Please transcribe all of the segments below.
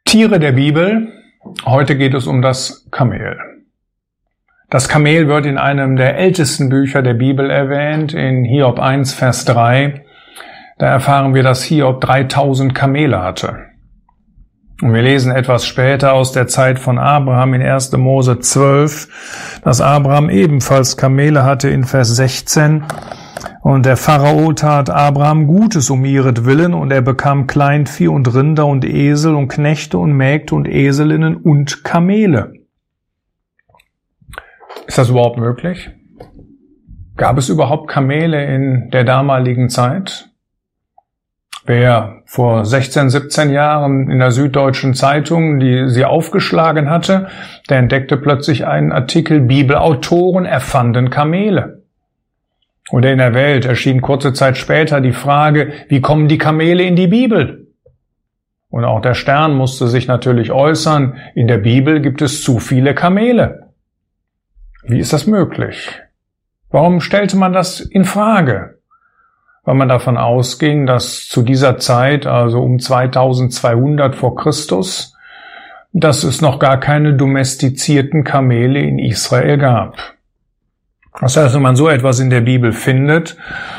Tiere der Bibel. Heute geht es um das Kamel. Das Kamel wird in einem der ältesten Bücher der Bibel erwähnt, in Hiob 1, Vers 3. Da erfahren wir, dass Hiob 3000 Kamele hatte. Und wir lesen etwas später aus der Zeit von Abraham in 1. Mose 12, dass Abraham ebenfalls Kamele hatte in Vers 16. Und der Pharao tat Abraham Gutes um ihretwillen, und er bekam Kleinvieh und Rinder und Esel und Knechte und Mägde und Eselinnen und Kamele. Ist das überhaupt möglich? Gab es überhaupt Kamele in der damaligen Zeit? Wer vor 16, 17 Jahren in der Süddeutschen Zeitung sie aufgeschlagen hatte, der entdeckte plötzlich einen Artikel, Bibelautoren erfanden Kamele. Oder in der Welt erschien kurze Zeit später die Frage, wie kommen die Kamele in die Bibel? Und auch der Stern musste sich natürlich äußern, in der Bibel gibt es zu viele Kamele. Wie ist das möglich? Warum stellte man das in Frage? Weil man davon ausging, dass zu dieser Zeit, also um 2200 vor Christus, dass es noch gar keine domestizierten Kamele in Israel gab. Das heißt, wenn man so etwas in der Bibel findet,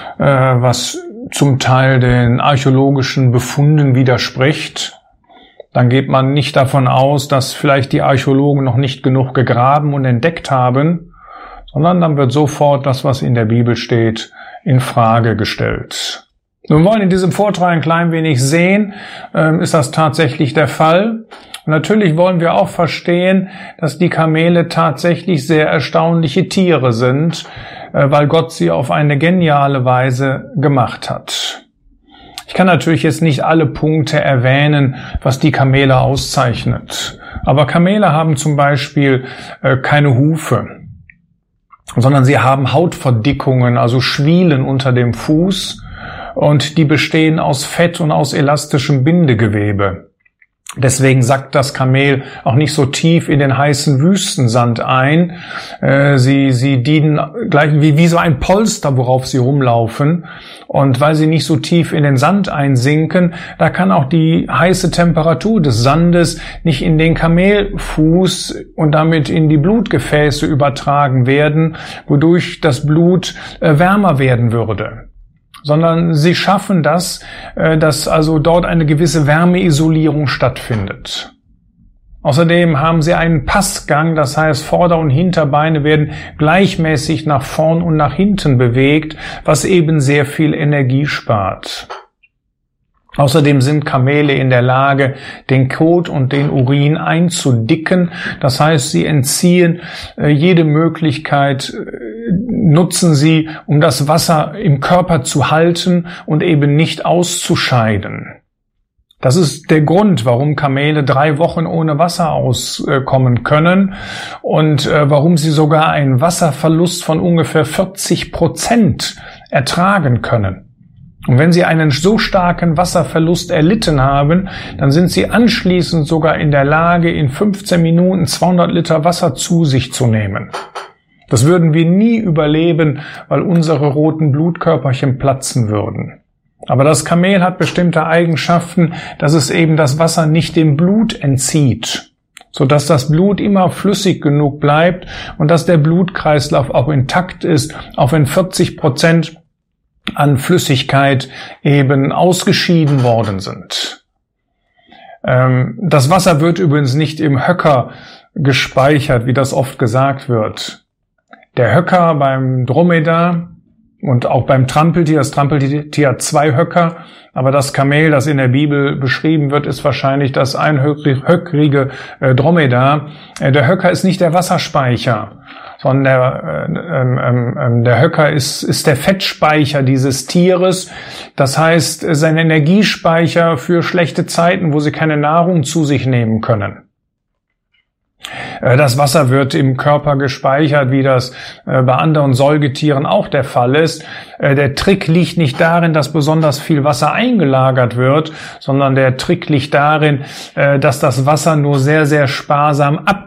was zum Teil den archäologischen Befunden widerspricht, dann geht man nicht davon aus, dass vielleicht die Archäologen noch nicht genug gegraben und entdeckt haben, sondern dann wird sofort das, was in der Bibel steht, in Frage gestellt. Wir wollen in diesem Vortrag ein klein wenig sehen, ist das tatsächlich der Fall? Und natürlich wollen wir auch verstehen, dass die Kamele tatsächlich sehr erstaunliche Tiere sind, weil Gott sie auf eine geniale Weise gemacht hat. Ich kann natürlich jetzt nicht alle Punkte erwähnen, was die Kamele auszeichnet. Aber Kamele haben zum Beispiel keine Hufe, sondern sie haben Hautverdickungen, also Schwielen unter dem Fuß, und die bestehen aus Fett und aus elastischem Bindegewebe. Deswegen sackt das Kamel auch nicht so tief in den heißen Wüstensand ein. Sie dienen gleich wie so ein Polster, worauf sie rumlaufen. Und weil sie nicht so tief in den Sand einsinken, da kann auch die heiße Temperatur des Sandes nicht in den Kamelfuß und damit in die Blutgefäße übertragen werden, wodurch das Blut wärmer werden würde. Sondern sie schaffen das, dass also dort eine gewisse Wärmeisolierung stattfindet. Außerdem haben sie einen Passgang, das heißt Vorder- und Hinterbeine werden gleichmäßig nach vorn und nach hinten bewegt, was eben sehr viel Energie spart. Außerdem sind Kamele in der Lage, den Kot und den Urin einzudicken. Das heißt, sie entziehen jede Möglichkeit, nutzen sie, um das Wasser im Körper zu halten und eben nicht auszuscheiden. Das ist der Grund, warum Kamele 3 Wochen ohne Wasser auskommen können und warum sie sogar einen Wasserverlust von ungefähr 40% ertragen können. Und wenn sie einen so starken Wasserverlust erlitten haben, dann sind sie anschließend sogar in der Lage, in 15 Minuten 200 Liter Wasser zu sich zu nehmen. Das würden wir nie überleben, weil unsere roten Blutkörperchen platzen würden. Aber das Kamel hat bestimmte Eigenschaften, dass es eben das Wasser nicht dem Blut entzieht, sodass das Blut immer flüssig genug bleibt und dass der Blutkreislauf auch intakt ist, auch wenn 40% an Flüssigkeit eben ausgeschieden worden sind. Das Wasser wird übrigens nicht im Höcker gespeichert, wie das oft gesagt wird. Der Höcker beim Dromedar und auch beim Trampeltier, das Trampeltier hat 2 Höcker, aber das Kamel, das in der Bibel beschrieben wird, ist wahrscheinlich das einhöckrige Dromedar. Der Höcker ist nicht der Wasserspeicher, sondern der Höcker ist der Fettspeicher dieses Tieres. Das heißt, sein Energiespeicher für schlechte Zeiten, wo sie keine Nahrung zu sich nehmen können. Das Wasser wird im Körper gespeichert, wie das bei anderen Säugetieren auch der Fall ist. Der Trick liegt nicht darin, dass besonders viel Wasser eingelagert wird, sondern der Trick liegt darin, dass das Wasser nur sehr, sehr sparsam